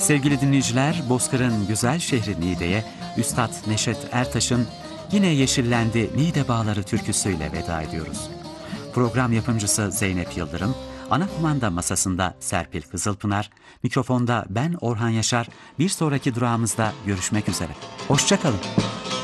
Sevgili dinleyiciler, Bozkır'ın güzel şehri Niğde'ye Üstad Neşet Ertaş'ın Yine Yeşillendi Niğde Bağları türküsüyle veda ediyoruz. Program yapımcısı Zeynep Yıldırım, ana kumanda masasında Serpil Kızılpınar, mikrofonda ben Orhan Yaşar. Bir sonraki durağımızda görüşmek üzere. Hoşça kalın.